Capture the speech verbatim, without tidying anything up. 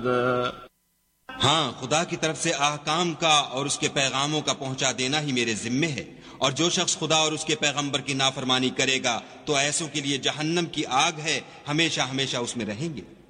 हाँ, खुदा की तरफ से ahकाम का और उसके पैगामों का पहुंचा देना ही मेरे जिम्मे है, और जो शख्स खुदा और उसके पैगंबर की नाफरमानी करेगा तो ऐसों के लिए जहन्नम की आग है, हमेशा हमेशा उसमें रहेंगे।